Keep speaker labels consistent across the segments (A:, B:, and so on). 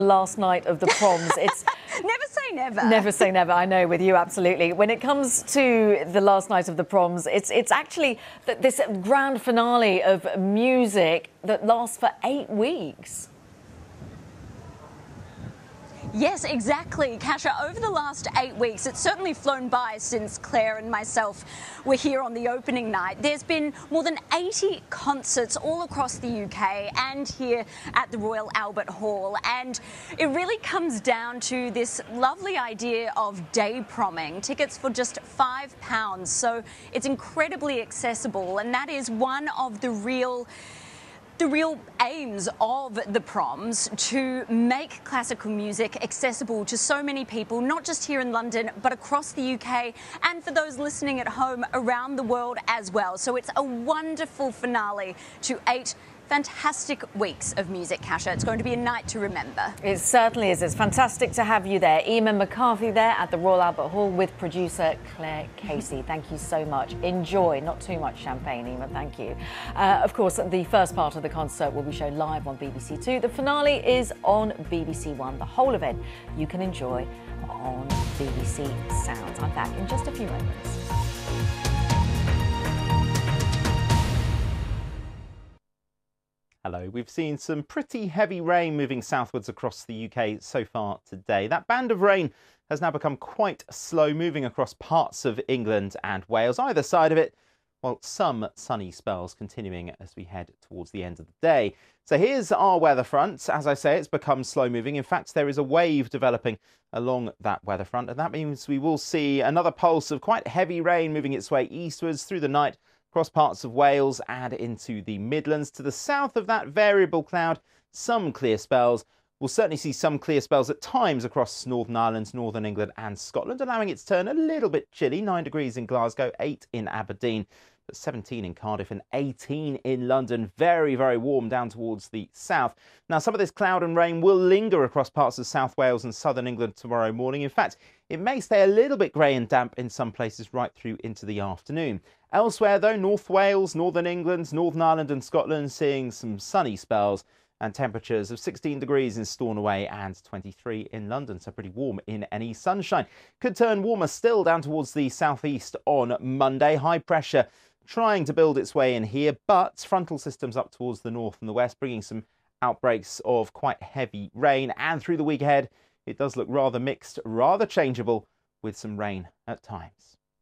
A: Last night of the proms. It's
B: never say never.
A: Never say never. I know, with you, absolutely. When it comes to the last night of the proms, it's actually this grand finale of music that lasts for 8 weeks.
B: Yes, exactly, Kasia. Over the last 8 weeks, it's certainly flown by since Claire and myself were here on the opening night. There's been more than 80 concerts all across the UK and here at the Royal Albert Hall. And it really comes down to this lovely idea of day promming, tickets for just £5. So it's incredibly accessible, and that is one of the real aims of the proms, to make classical music accessible to so many people, not just here in London, but across the UK, and for those listening at home around the world as well. So it's a wonderful finale to 8 fantastic weeks of music, Kasia. It's going to be a night to remember.
A: It certainly is. It's fantastic to have you there. Eamon McCarthy there at the Royal Albert Hall with producer Claire Casey. Thank you so much. Enjoy. Not too much champagne, Eamon. Thank you. Of course, the first part of the concert will be shown live on BBC Two. The finale is on BBC One. The whole event you can enjoy on BBC Sounds. I'm back in just a few moments.
C: Hello. We've seen some pretty heavy rain moving southwards across the UK so far today. That band of rain has now become quite slow moving across parts of England and Wales, either side of it, while some sunny spells continuing as we head towards the end of the day. So here's our weather front. As I say, it's become slow moving. In fact, there is a wave developing along that weather front, and that means we will see another pulse of quite heavy rain moving its way eastwards through the night, across parts of Wales and into the Midlands. To the south of that variable cloud, some clear spells. We'll certainly see some clear spells at times across Northern Ireland, Northern England and Scotland, allowing it to turn a little bit chilly. 9 degrees in Glasgow, 8 in Aberdeen, but 17 in Cardiff and 18 in London. Very, very warm down towards the south. Now, some of this cloud and rain will linger across parts of South Wales and Southern England tomorrow morning. In fact, it may stay a little bit grey and damp in some places right through into the afternoon. Elsewhere, though, North Wales, Northern England, Northern Ireland and Scotland seeing some sunny spells and temperatures of 16 degrees in Stornoway and 23 in London. So pretty warm in any sunshine. Could turn warmer still down towards the southeast on Monday. High pressure trying to build its way in here, but frontal systems up towards the north and the west, bringing some outbreaks of quite heavy rain. And through the week ahead, it does look rather mixed, rather changeable, with some rain at times.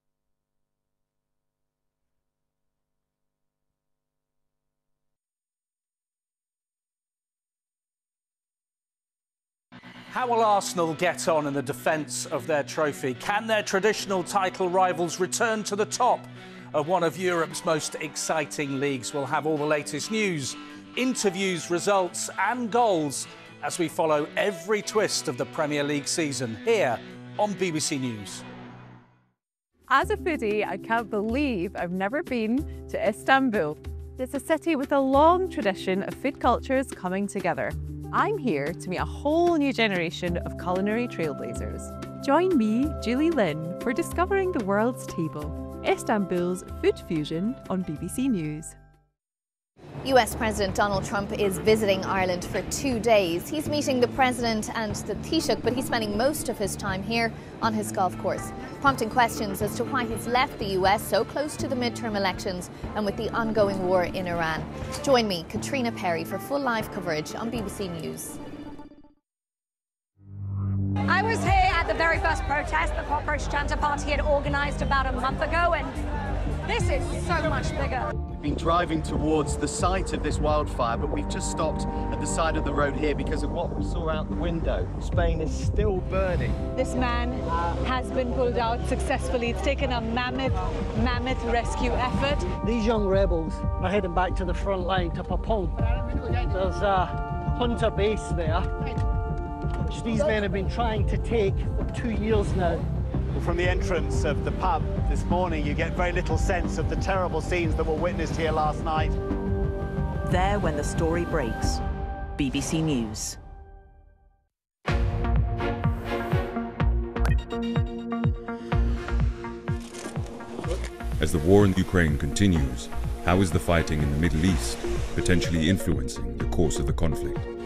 D: How will Arsenal get on in the defence of their trophy? Can their traditional title rivals return to the top of one of Europe's most exciting leagues? We'll have all the latest news, interviews, results and goals as we follow every twist of the Premier League season here on BBC News.
E: As a foodie, I can't believe I've never been to Istanbul. It's a city with a long tradition of food cultures coming together. I'm here to meet a whole new generation of culinary trailblazers. Join me, Julie Lynn, for discovering the world's table, Istanbul's food fusion on BBC News.
F: US President Donald Trump is visiting Ireland for 2 days. He's meeting the President and the Taoiseach, but he's spending most of his time here on his golf course, prompting questions as to why he's left the US so close to the midterm elections and with the ongoing war in Iran. Join me, Katrina Perry, for full live coverage on BBC News.
G: I was here at the very first protest the Cockroach Janta Party had organised about a month ago, and this is so much bigger.
H: Been driving towards the site of this wildfire, but we've just stopped at the side of the road here because of what we saw out the window. Spain is still burning.
I: This man has been pulled out successfully. It's taken a mammoth rescue effort.
J: These young rebels are heading back to the front line to Papon. There's a Hunter base there, which these men have been trying to take for 2 years now.
K: From the entrance of the pub this morning, you get very little sense of the terrible scenes that were witnessed here last night.
L: There when the story breaks. BBC News.
M: As the war in Ukraine continues, how is the fighting in the Middle East potentially influencing the course of the conflict?